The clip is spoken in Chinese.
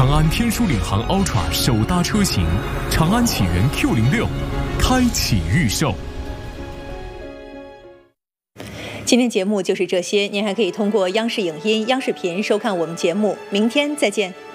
长安天书领航 Ultra 首搭车型长安启源 Q06开启预售。 今天节目就是这些，您还可以通过央视影音、央视频收看我们节目。明天再见。